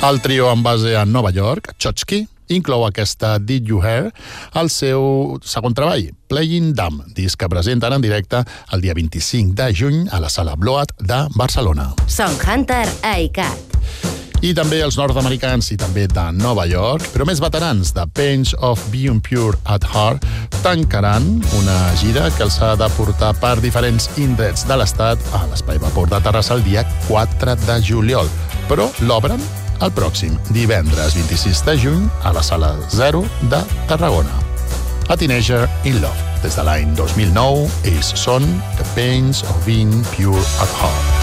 El trio amb base a Nova York, Chotchki, inclou aquesta Did You Hear al seu segon treball, Playing Dumb, disc que presenten en directe el dia 25 de juny a la Sala Bloat de Barcelona. Songhunter a ICAT. I també els nord-americans i també de Nova York, però més veterans de Pains of Being Pure at Heart, tancaran una gira que els ha de portar per diferents indrets de l'estat a l'Espai Vapor de Terrassa el dia 4 de juliol. Però l'obren el pròxim divendres 26 de juny a la Sala 0 de Tarragona. A Teenager in Love. Des de l'any 2009, ells són The Pains of Being Pure at Heart.